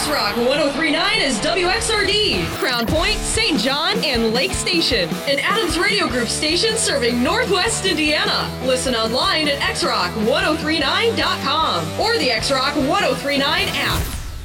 X-Rock 103.9 is WXRD, Crown Point, St. John, and Lake Station. An Adams Radio Group station serving Northwest Indiana. Listen online at xrock1039.com or the X-Rock 1039 app.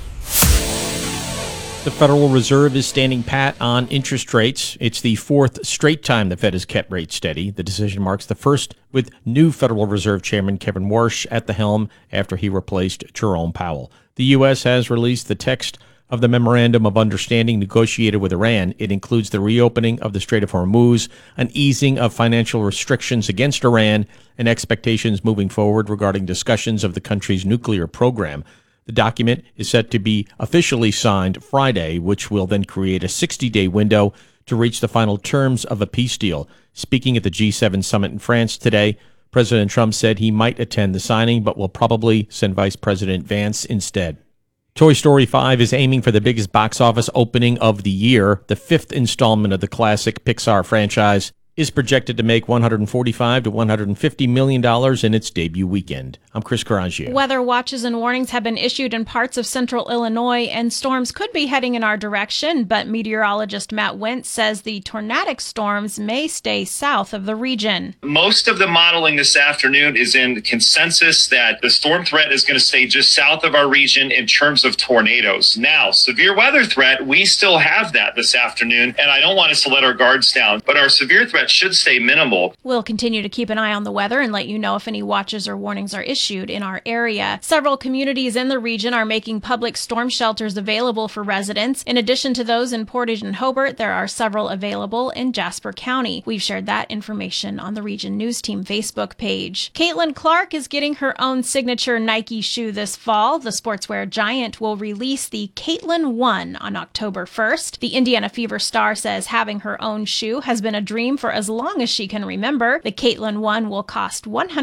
The Federal Reserve is standing pat on interest rates. It's the fourth straight time the Fed has kept rates steady. The decision marks the first with new Federal Reserve Chairman Kevin Warsh at the helm after he replaced Jerome Powell. The U.S. has released the text of the Memorandum of Understanding negotiated with Iran. It includes the reopening of the Strait of Hormuz, an easing of financial restrictions against Iran, and expectations moving forward regarding discussions of the country's nuclear program. The document is set to be officially signed Friday, which will then create a 60-day window to reach the final terms of a peace deal. Speaking at the G7 summit in France today, President Trump said he might attend the signing, but will probably send Vice President Vance instead. Toy Story 5 is aiming for the biggest box office opening of the year. The fifth installment of the classic Pixar franchise is projected to make $145 to $150 million in its debut weekend. I'm Chris Carangio. Weather watches and warnings have been issued in parts of central Illinois, and storms could be heading in our direction, but meteorologist Matt Wentz says the tornadic storms may stay south of the region. Most of the modeling this afternoon is in consensus that the storm threat is going to stay just south of our region in terms of tornadoes. Now, severe weather threat, we still have that this afternoon, and I don't want us to let our guards down, but our severe threat should stay minimal. We'll continue to keep an eye on the weather and let you know if any watches or warnings are issued in our area. Several communities in the region are making public storm shelters available for residents. In addition to those in Portage and Hobart, there are several available in Jasper County. We've shared that information on the Region News Team Facebook page. Caitlin Clark is getting her own signature Nike shoe this fall. The sportswear giant will release the Caitlin 1 on October 1st. The Indiana Fever star says having her own shoe has been a dream for as long as she can remember. The Caitlin 1 will cost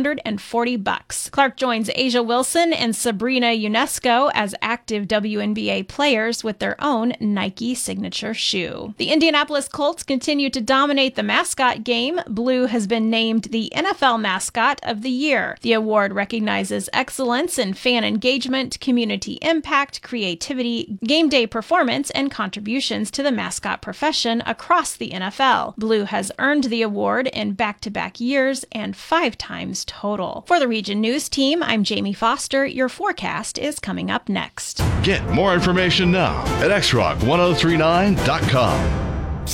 $140. Clark joins Asia Wilson and Sabrina Ionesco as active WNBA players with their own Nike signature shoe. The Indianapolis Colts continue to dominate the mascot game. Blue has been named the NFL Mascot of the Year. The award recognizes excellence in fan engagement, community impact, creativity, game day performance, and contributions to the mascot profession across the NFL. Blue has earned the award in back-to-back years and 5 times total. For the Region News Team, I'm Jamie Foster. Your forecast is coming up next. Get more information now at xrock1039.com.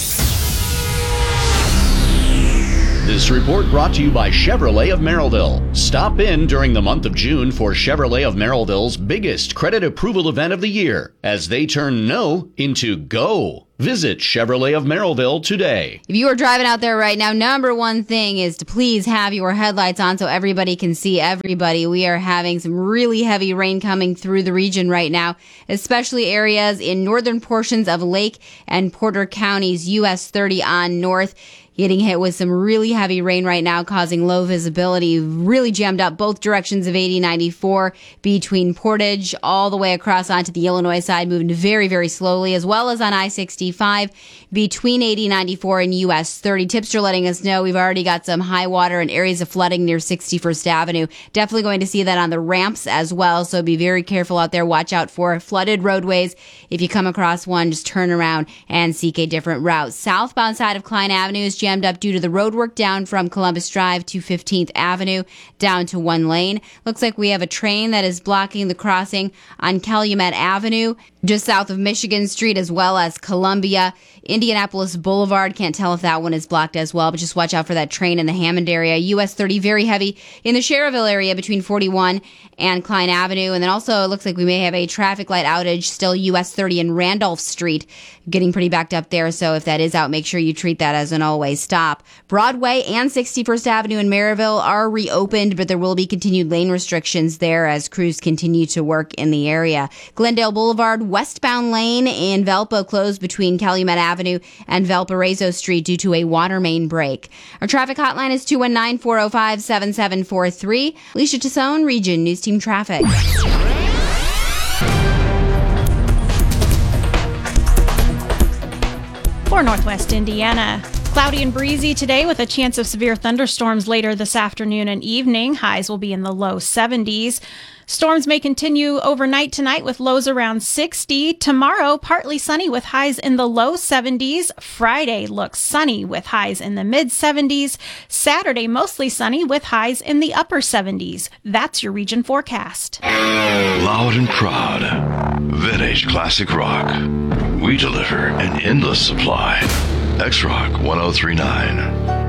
This report brought to you by Chevrolet of Merrillville. Stop in during the month of June for Chevrolet of Merrillville's biggest credit approval event of the year as they turn no into go. Visit Chevrolet of Merrillville today. If you are driving out there right now, number one thing is to please have your headlights on so everybody can see everybody. We are having some really heavy rain coming through the region right now, especially areas in northern portions of Lake and Porter counties, US 30 on north. Getting hit with some really heavy rain right now, causing low visibility. Really jammed up both directions of 80-94 between Portage all the way across onto the Illinois side, moving very, very slowly, as well as on I-65 between 80-94 and US 30. Tipster letting us know we've already got some high water and areas of flooding near 61st Avenue. Definitely going to see that on the ramps as well, so be very careful out there. Watch out for flooded roadways. If you come across one, just turn around and seek a different route. Southbound side of Klein Avenue is jammed up due to the road work down from Columbus Drive to 15th Avenue down to one lane. Looks like we have a train that is blocking the crossing on Calumet Avenue just south of Michigan Street, as well as Columbia. Indianapolis Boulevard, can't tell if that one is blocked as well, but just watch out for that train in the Hammond area. US 30 very heavy in the Cherville area between 41 and Klein Avenue. And then also it looks like we may have a traffic light outage still US 30 in Randolph Street, getting pretty backed up there. So if that is out, make sure you treat that as an always stop. Broadway and 61st Avenue in Maryville are reopened, but there will be continued lane restrictions there as crews continue to work in the area. Glendale Boulevard, westbound lane in Valpo closed between Calumet Avenue and Valparaiso Street due to a water main break. Our traffic hotline is 219-405-7743. Alicia Tassone, Region News Team Traffic. For Northwest Indiana, Cloudy and breezy today with a chance of severe thunderstorms later this afternoon and evening. Highs will be in the low 70s. Storms may continue overnight tonight with lows around 60. Tomorrow, partly sunny with highs in the low 70s. Friday looks sunny with highs in the mid 70s. Saturday, mostly sunny with highs in the upper 70s. That's your region forecast. Loud and proud. Vintage classic rock. We deliver an endless supply. X-Rock 1039.